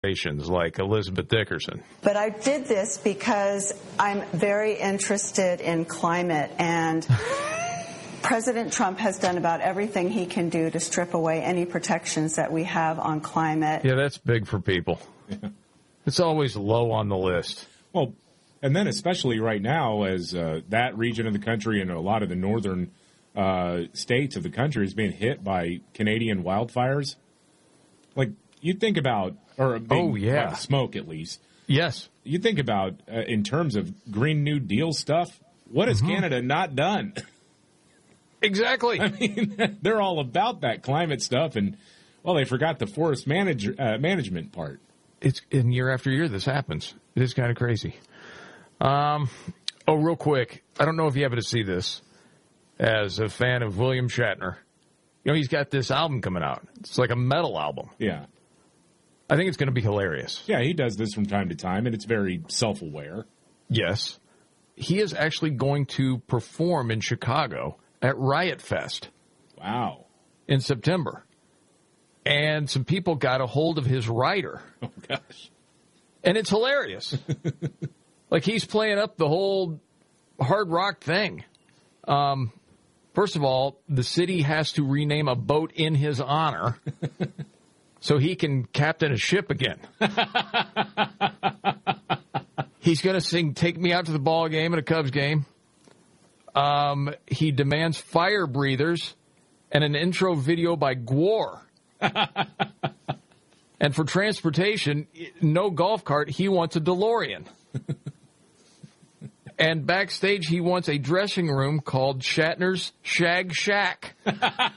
like Elizabeth Dickerson. But I did this because I'm very interested in climate, and President Trump has done about everything he can do to strip away any protections that we have on climate. Yeah, that's big for people. Yeah. It's always low on the list. Well, and then especially right now as that region of the country and a lot of the northern states of the country is being hit by Canadian wildfires. Like, you think about, or big smoke at least. Yes. You think about, in terms of Green New Deal stuff, what has Canada not done? Exactly. I mean, they're all about that climate stuff, and, well, they forgot the forest management part. And year after year this happens. It is kind of crazy. Real quick, I don't know if you happen to see this as a fan of William Shatner. You know, he's got this album coming out. It's like a metal album. Yeah. I think it's going to be hilarious. Yeah, he does this from time to time, and it's very self-aware. Yes. He is actually going to perform in Chicago at Riot Fest. Wow. In September. And some people got a hold of his writer. Oh, gosh. And it's hilarious. Like, he's playing up the whole hard rock thing. First of all, the city has to rename a boat in his honor so he can captain a ship again. He's going to sing Take Me Out to the Ball Game at a Cubs game. He demands fire breathers and an intro video by Gwar. And for transportation, no golf cart, he wants a DeLorean. And backstage, he wants a dressing room called Shatner's Shag Shack. And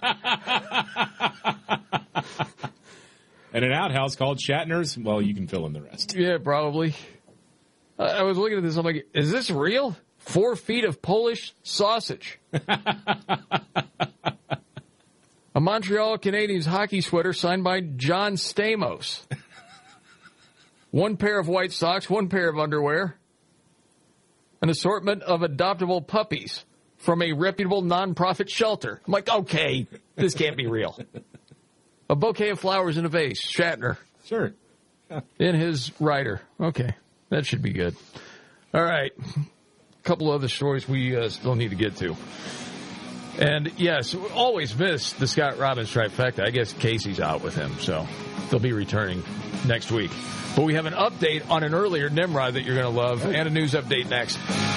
an outhouse called Shatner's, well, you can fill in the rest. Yeah, probably. I was looking at this, I'm like, is this real? 4 feet of Polish sausage. A Montreal Canadiens hockey sweater signed by John Stamos. 1 pair of white socks, 1 pair of underwear. An assortment of adoptable puppies from a reputable nonprofit shelter. I'm like, okay, this can't be real. A bouquet of flowers in a vase, Shatner. Sure. Yeah. In his rider. Okay, that should be good. All right. A couple other stories we still need to get to. And, yes, always miss the Scott Robbins trifecta. I guess Casey's out with him, so they'll be returning next week. But we have an update on an earlier Nimrod that you're going to love, and a news update next.